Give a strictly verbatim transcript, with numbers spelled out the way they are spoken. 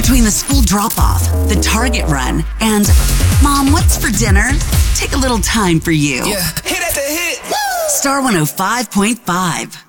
Between the school drop-off, the Target run, and Mom, what's for dinner? Take a little time for you. Yeah, hit at the hit. Star one oh five point five.